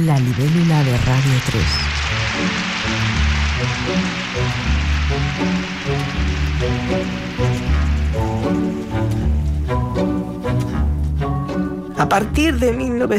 La libélula de Radio 3. A partir de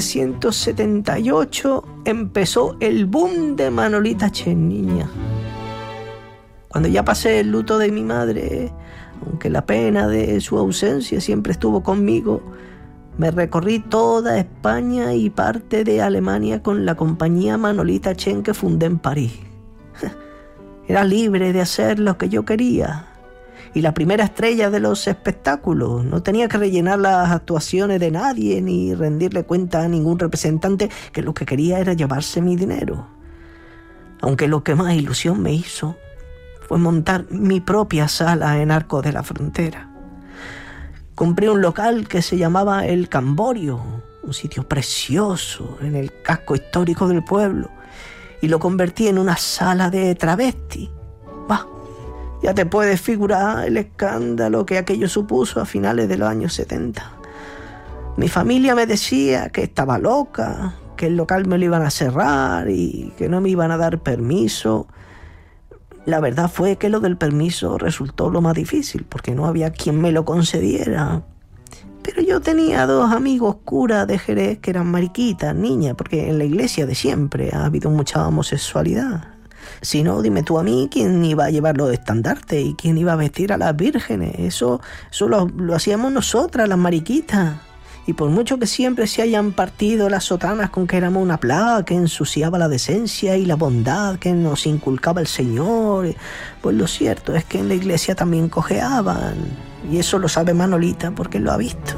1978 empezó el boom de Manolita Chen, niña. Cuando ya pasé el luto de mi madre, aunque la pena de su ausencia siempre estuvo conmigo, me recorrí toda España y parte de Alemania con la compañía Manolita Chen que fundé en París. Era libre de hacer lo que yo quería. Y la primera estrella de los espectáculos. No tenía que rellenar las actuaciones de nadie ni rendirle cuenta a ningún representante, que lo que quería era llevarse mi dinero. Aunque lo que más ilusión me hizo fue montar mi propia sala en Arcos de la Frontera. Compré un local que se llamaba El Camborio, un sitio precioso en el casco histórico del pueblo, y lo convertí en una sala de travesti. ¡Bah! Ya te puedes figurar el escándalo que aquello supuso a finales de los años 70. Mi familia me decía que estaba loca, que el local me lo iban a cerrar y que no me iban a dar permiso. La verdad fue que lo del permiso resultó lo más difícil, porque no había quien me lo concediera. Pero yo tenía 2 amigos curas de Jerez que eran mariquitas, niña, porque en la iglesia de siempre ha habido mucha homosexualidad. Si no, dime tú a mí quién iba a llevar los estandartes y quién iba a vestir a las vírgenes. Eso lo hacíamos nosotras, las mariquitas. Y por mucho que siempre se hayan partido las sotanas con que éramos una plaga que ensuciaba la decencia y la bondad que nos inculcaba el Señor, pues lo cierto es que en la iglesia también cojeaban. Y eso lo sabe Manolita porque lo ha visto.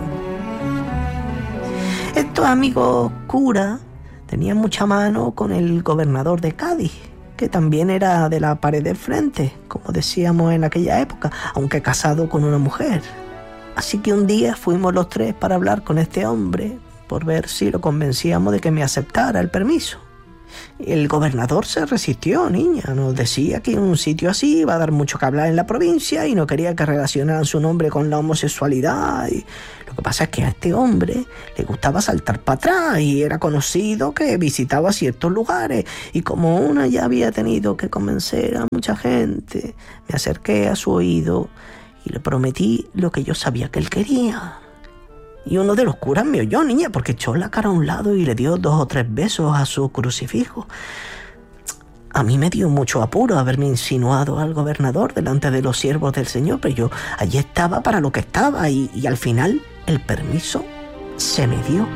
Estos amigos curas tenían mucha mano con el gobernador de Cádiz, que también era de la pared de frente, como decíamos en aquella época, aunque casado con una mujer. Así que un día fuimos los 3 para hablar con este hombre, por ver si lo convencíamos de que me aceptara el permiso. El gobernador se resistió, niña. Nos decía que un sitio así iba a dar mucho que hablar en la provincia y no quería que relacionaran su nombre con la homosexualidad. Y lo que pasa es que a este hombre le gustaba saltar para atrás y era conocido que visitaba ciertos lugares. Y como una ya había tenido que convencer a mucha gente, me acerqué a su oído y le prometí lo que yo sabía que él quería. Y uno de los curas me oyó, niña, porque echó la cara a un lado y le dio 2 o 3 besos a su crucifijo. A mí me dio mucho apuro haberme insinuado al gobernador delante de los siervos del Señor, pero yo allí estaba para lo que estaba y al final el permiso se me dio.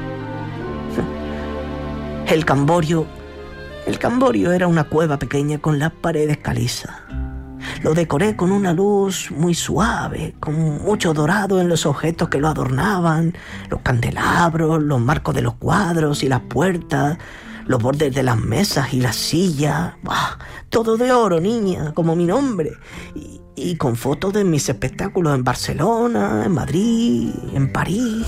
El Camborio era una cueva pequeña con las paredes calizas. Lo decoré con una luz muy suave, con mucho dorado en los objetos que lo adornaban, los candelabros, los marcos de los cuadros y las puertas, los bordes de las mesas y las sillas. ¡Bah! Todo de oro, niña, como mi nombre. Y con fotos de mis espectáculos en Barcelona, en Madrid, en París.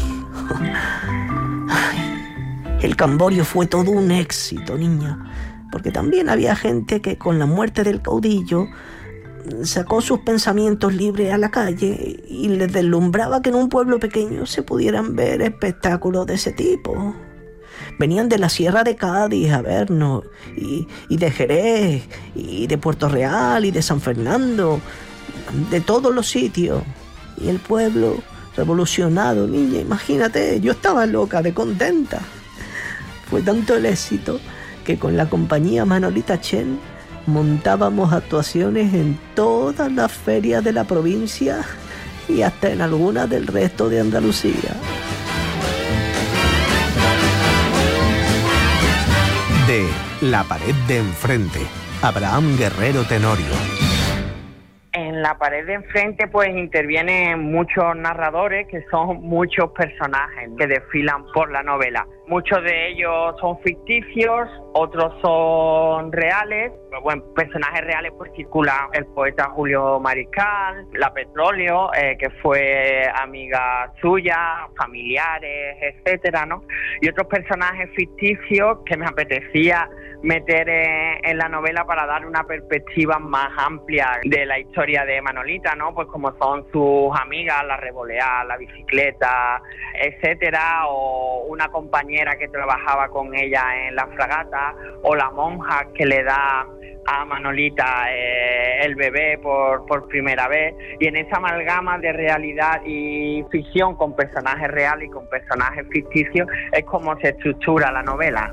Ay, el Camborio fue todo un éxito, niña, porque también había gente que con la muerte del caudillo sacó sus pensamientos libres a la calle y les deslumbraba que en un pueblo pequeño se pudieran ver espectáculos de ese tipo. Venían de la Sierra de Cádiz a vernos, y de Jerez, y de Puerto Real, y de San Fernando, de todos los sitios. Y el pueblo revolucionado, niña, imagínate, yo estaba loca de contenta. Fue tanto el éxito que con la compañía Manolita Chen montábamos actuaciones en todas las ferias de la provincia y hasta en algunas del resto de Andalucía. De La pared de enfrente, Abraham Guerrero Tenorio. En La pared de enfrente pues intervienen muchos narradores que son muchos personajes que desfilan por la novela. Muchos de ellos son ficticios, otros son reales. Bueno, personajes reales pues circulan el poeta Julio Mariscal, la Petróleo, que fue amiga suya, familiares, etcétera, ¿no? Y otros personajes ficticios que me apetecía meter en la novela para dar una perspectiva más amplia de la historia de Manolita, ¿no? Pues como son sus amigas, la revoleada, la bicicleta, etcétera, o una compañera compañera que trabajaba con ella en la fragata, o la monja que le da a Manolita el bebé por primera vez, y en esa amalgama de realidad y ficción con personajes reales y con personajes ficticios es como se estructura la novela.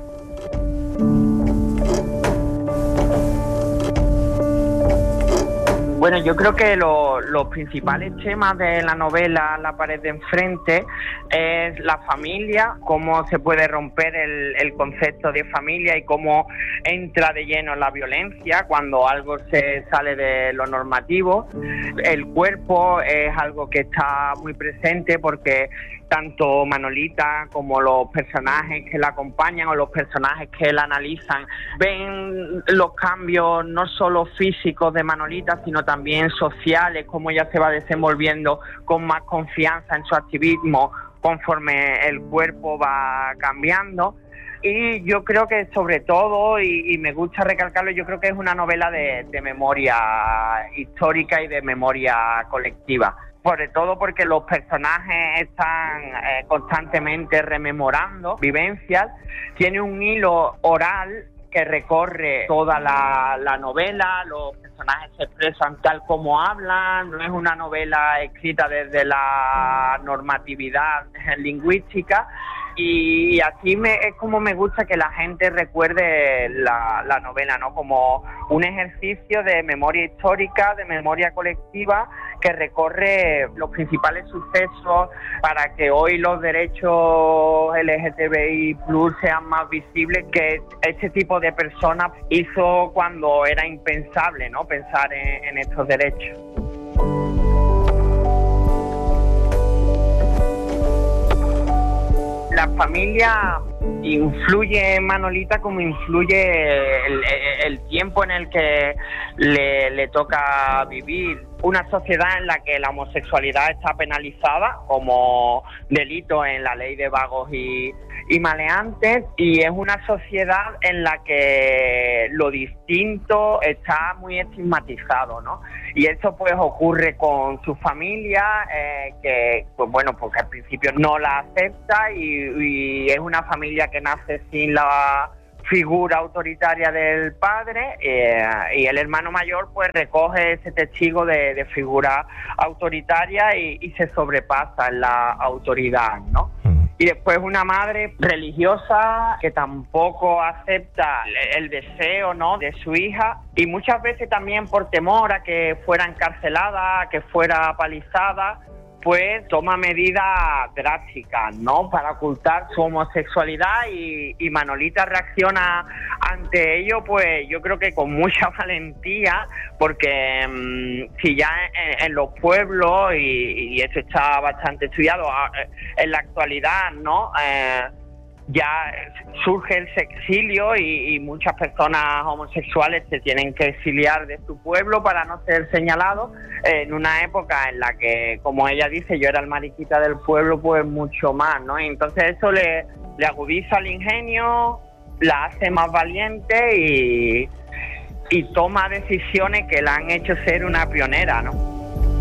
Bueno, yo creo que los principales temas de la novela La pared de enfrente es la familia, cómo se puede romper el concepto de familia y cómo entra de lleno la violencia cuando algo se sale de lo normativo. El cuerpo es algo que está muy presente porque tanto Manolita como los personajes que la acompañan o los personajes que la analizan ven los cambios no solo físicos de Manolita, sino también sociales, cómo ella se va desenvolviendo con más confianza en su activismo conforme el cuerpo va cambiando. Y yo creo que sobre todo, y me gusta recalcarlo, yo creo que es una novela de memoria histórica y de memoria colectiva. Sobre todo porque los personajes están constantemente rememorando vivencias. Tiene un hilo oral que recorre toda la novela, los personajes se expresan tal como hablan, no es una novela escrita desde la normatividad lingüística. Y así es como me gusta que la gente recuerde la novela, ¿no? Como un ejercicio de memoria histórica, de memoria colectiva, que recorre los principales sucesos para que hoy los derechos LGTBI+ sean más visibles, que este tipo de personas hizo cuando era impensable, ¿no? Pensar en estos derechos. La familia influye en Manolita como influye el tiempo en el que le toca vivir. Una sociedad en la que la homosexualidad está penalizada como delito en la ley de vagos y maleantes, y es una sociedad en la que lo distinto está muy estigmatizado, ¿no? Y eso pues ocurre con su familia, que pues bueno, porque al principio no la acepta y es una familia que nace sin la figura autoritaria del padre, y el hermano mayor pues recoge ese testigo de figura autoritaria y se sobrepasa en la autoridad, ¿no? Y después una madre religiosa que tampoco acepta el deseo, ¿no?, de su hija, y muchas veces también por temor a que fuera encarcelada, a que fuera apalizada, pues toma medidas drásticas, ¿no?, para ocultar su homosexualidad, y Manolita reacciona ante ello, pues yo creo que con mucha valentía, porque si ya en los pueblos, y esto está bastante estudiado en la actualidad, ¿no?, ya surge el sexilio y muchas personas homosexuales se tienen que exiliar de su pueblo para no ser señalados, en una época en la que, como ella dice, yo era el mariquita del pueblo, pues mucho más, ¿no? Y entonces eso le agudiza el ingenio, la hace más valiente y toma decisiones que la han hecho ser una pionera, ¿no?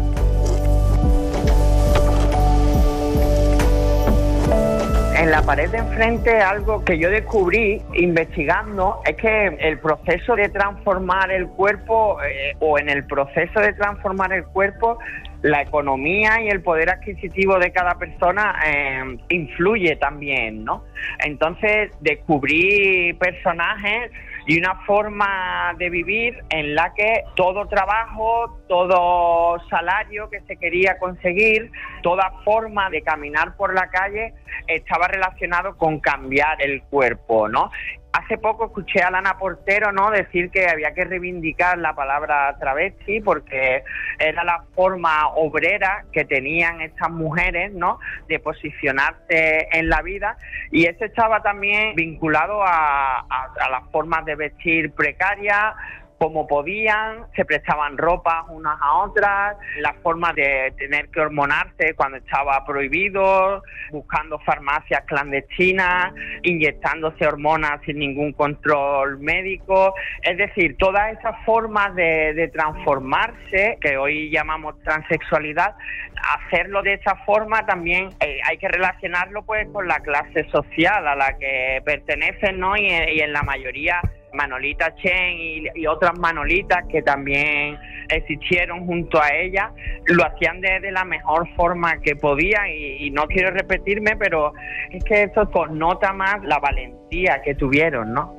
En La pared de enfrente, algo que yo descubrí investigando es que el proceso de transformar el cuerpo, o en el proceso de transformar el cuerpo, la economía y el poder adquisitivo de cada persona influye también, ¿no? Entonces descubrí personajes y una forma de vivir en la que todo trabajo, todo salario que se quería conseguir, toda forma de caminar por la calle estaba relacionado con cambiar el cuerpo, ¿no? Hace poco escuché a Lana Portero, ¿no?, decir que había que reivindicar la palabra travesti porque era la forma obrera que tenían estas mujeres, ¿no?, de posicionarse en la vida, y eso estaba también vinculado a las formas de vestir precarias, como podían, se prestaban ropas unas a otras, la forma de tener que hormonarse cuando estaba prohibido, buscando farmacias clandestinas, inyectándose hormonas sin ningún control médico. Es decir, todas esas formas de transformarse, que hoy llamamos transexualidad, hacerlo de esa forma también hay que relacionarlo pues con la clase social a la que pertenecen, ¿no? Y en la mayoría Manolita Chen y otras Manolitas que también existieron junto a ella, lo hacían de la mejor forma que podían y no quiero repetirme, pero es que eso connota más la valentía que tuvieron, ¿no?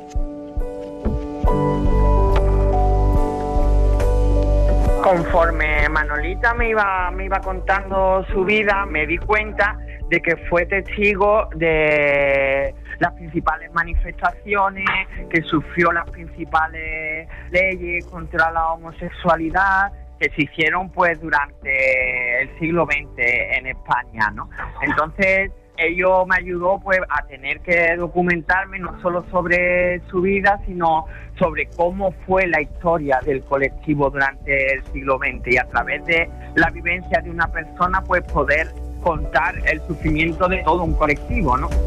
Conforme Manolita me iba contando su vida, me di cuenta de que fue testigo de las principales manifestaciones, que sufrió las principales leyes contra la homosexualidad que se hicieron pues durante el siglo XX en España, ¿no? Entonces ello me ayudó pues a tener que documentarme no solo sobre su vida, sino sobre cómo fue la historia del colectivo durante el siglo XX y a través de la vivencia de una persona pues poder contar el sufrimiento de todo un colectivo, ¿no?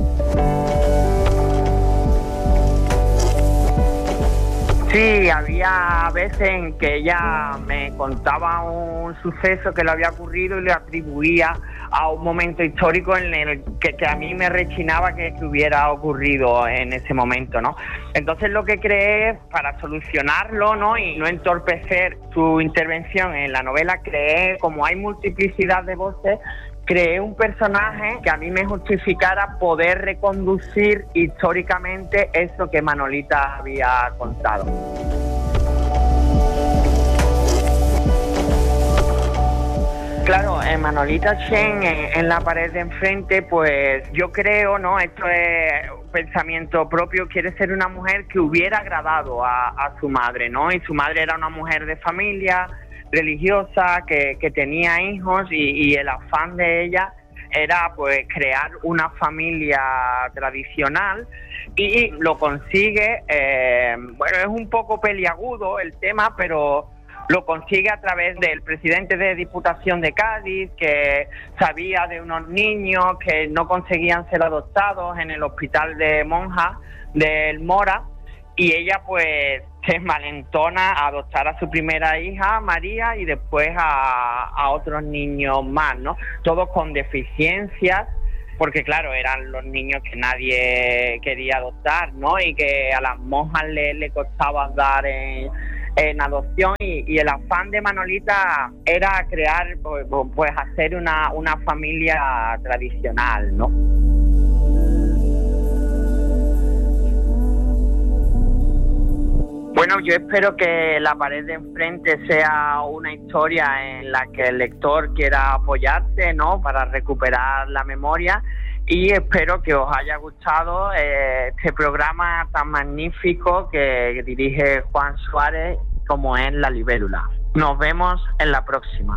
Sí, había veces en que ella me contaba un suceso que le había ocurrido y le atribuía a un momento histórico en el que a mí me rechinaba que hubiera ocurrido en ese momento, ¿no? Entonces lo que creé para solucionarlo, ¿no? Y no entorpecer su intervención en la novela, creé, como hay multiplicidad de voces, creé un personaje que a mí me justificara poder reconducir históricamente eso que Manolita había contado. Claro, en Manolita Chen, en la pared de enfrente, pues yo creo, ¿no? Esto es un pensamiento propio, quiere ser una mujer que hubiera agradado a su madre, ¿no? Y su madre era una mujer de familia, religiosa, que tenía hijos y el afán de ella era pues crear una familia tradicional y lo consigue. Bueno, es un poco peliagudo el tema, pero lo consigue a través del presidente de Diputación de Cádiz, que sabía de unos niños que no conseguían ser adoptados en el hospital de monjas del Mora, y ella pues se envalentona a adoptar a su primera hija, María, y después a otros niños más, ¿no? Todos con deficiencias, porque claro, eran los niños que nadie quería adoptar, ¿no? Y que a las monjas le costaba dar en adopción, y el afán de Manolita era crear, pues hacer una familia tradicional, ¿no? Bueno, yo espero que La pared de enfrente sea una historia en la que el lector quiera apoyarse, ¿no? Para recuperar la memoria, y espero que os haya gustado este programa tan magnífico que dirige Juan Suárez, como es La Libélula. Nos vemos en la próxima.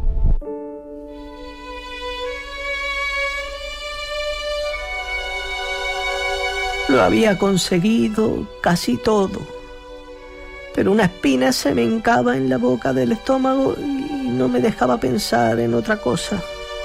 Lo había conseguido casi todo, pero una espina se me hincaba en la boca del estómago y no me dejaba pensar en otra cosa.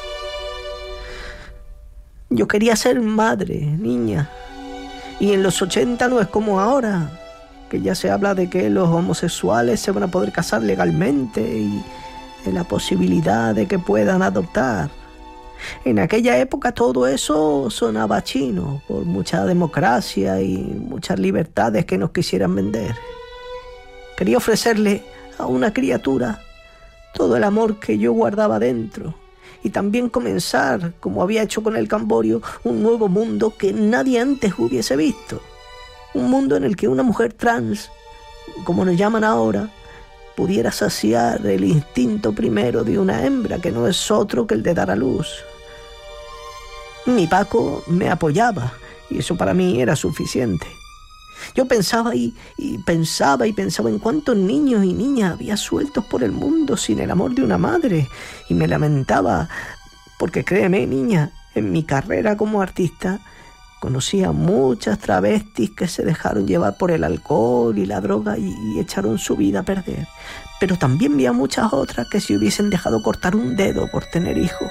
Yo quería ser madre, niña, y en los 80 no es como ahora, que ya se habla de que los homosexuales se van a poder casar legalmente y de la posibilidad de que puedan adoptar. En aquella época todo eso sonaba chino, por mucha democracia y muchas libertades que nos quisieran vender. Quería ofrecerle a una criatura todo el amor que yo guardaba dentro y también comenzar, como había hecho con el Camborio, un nuevo mundo que nadie antes hubiese visto. Un mundo en el que una mujer trans, como nos llaman ahora, pudiera saciar el instinto primero de una hembra, que no es otro que el de dar a luz. Mi Paco me apoyaba y eso para mí era suficiente. Yo pensaba y pensaba en cuántos niños y niñas había sueltos por el mundo sin el amor de una madre, y me lamentaba, porque créeme, niña, en mi carrera como artista Conocí a muchas travestis que se dejaron llevar por el alcohol y la droga y echaron su vida a perder. Pero también vi a muchas otras que se hubiesen dejado cortar un dedo por tener hijos.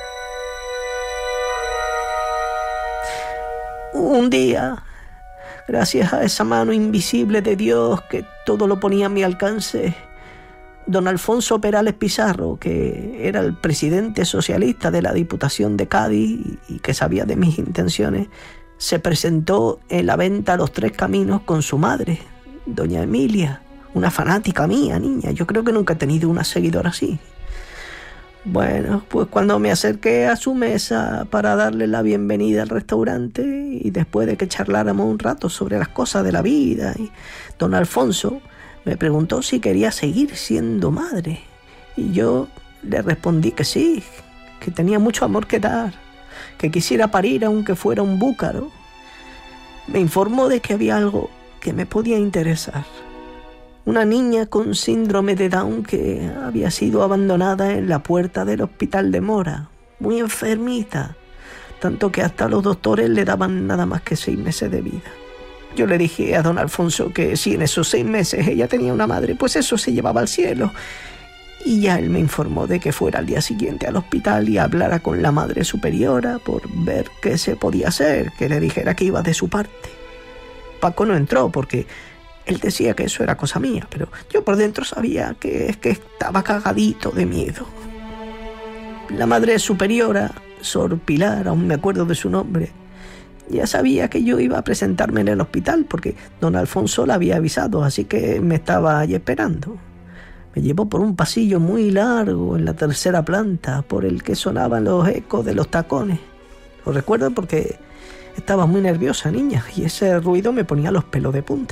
Un día, gracias a esa mano invisible de Dios que todo lo ponía a mi alcance, don Alfonso Perales Pizarro, que era el presidente socialista de la Diputación de Cádiz y que sabía de mis intenciones, se presentó en la venta Los Tres Caminos con su madre, doña Emilia, una fanática mía, niña. Yo creo que nunca he tenido una seguidora así. Bueno, pues cuando me acerqué a su mesa para darle la bienvenida al restaurante y después de que charláramos un rato sobre las cosas de la vida, y don Alfonso me preguntó si quería seguir siendo madre. Y yo le respondí que sí, que tenía mucho amor que dar, que quisiera parir aunque fuera un búcaro. Me informó de que había algo que me podía interesar. Una niña con síndrome de Down que había sido abandonada en la puerta del hospital de Mora, muy enfermita, tanto que hasta los doctores le daban nada más que 6 meses de vida. Yo le dije a don Alfonso que si en esos 6 meses ella tenía una madre, pues eso se llevaba al cielo. Y ya él me informó de que fuera al día siguiente al hospital y hablara con la madre superiora por ver qué se podía hacer, que le dijera que iba de su parte. Paco no entró porque él decía que eso era cosa mía, pero yo por dentro sabía que estaba cagadito de miedo. La madre superiora, Sor Pilar, aún me acuerdo de su nombre, ya sabía que yo iba a presentarme en el hospital porque don Alfonso la había avisado, así que me estaba ahí esperando. Me llevó por un pasillo muy largo en la 3ª planta, por el que sonaban los ecos de los tacones. Lo recuerdo porque estaba muy nerviosa, niña, y ese ruido me ponía los pelos de punta.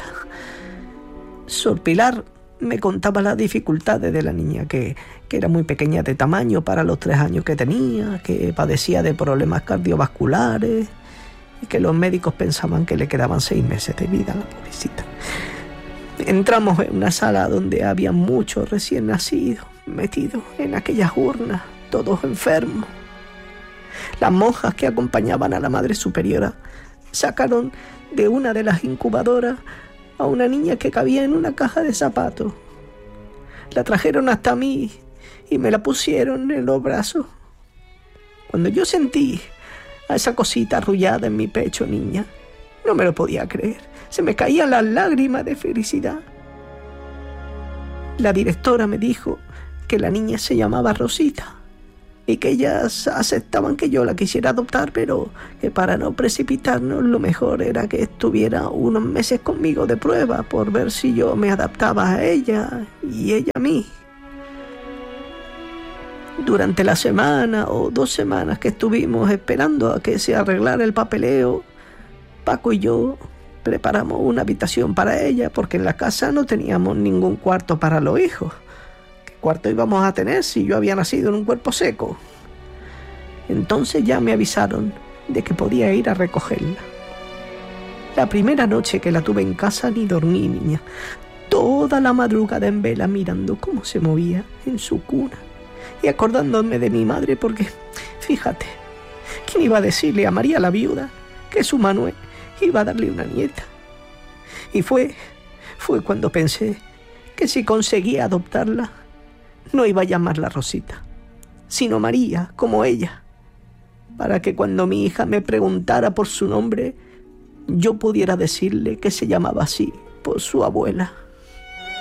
Sor Pilar me contaba las dificultades de la niña, que era muy pequeña de tamaño para los 3 años que tenía, que padecía de problemas cardiovasculares y que los médicos pensaban que le quedaban 6 meses de vida a la pobrecita. Entramos en una sala donde había muchos recién nacidos metidos en aquellas urnas, todos enfermos. Las monjas que acompañaban a la madre superiora sacaron de una de las incubadoras a una niña que cabía en una caja de zapatos. La trajeron hasta mí y me la pusieron en los brazos. Cuando yo sentí a esa cosita arrullada en mi pecho, niña, no me lo podía creer. Se me caían las lágrimas de felicidad. La directora me dijo que la niña se llamaba Rosita y que ellas aceptaban que yo la quisiera adoptar, pero que para no precipitarnos lo mejor era que estuviera unos meses conmigo de prueba por ver si yo me adaptaba a ella y ella a mí. Durante la semana o 2 semanas que estuvimos esperando a que se arreglara el papeleo, Paco y yo preparamos una habitación para ella porque en la casa no teníamos ningún cuarto para los hijos. ¿Qué cuarto íbamos a tener si yo había nacido en un cuerpo seco? Entonces ya me avisaron de que podía ir a recogerla. La primera noche que la tuve en casa ni dormí, niña. Toda la madrugada en vela mirando cómo se movía en su cuna y acordándome de mi madre porque, fíjate, ¿quién iba a decirle a María la viuda que su Manuel iba a darle una nieta? Y fue cuando pensé que si conseguía adoptarla, no iba a llamarla Rosita, sino María, como ella, para que cuando mi hija me preguntara por su nombre, yo pudiera decirle que se llamaba así por su abuela.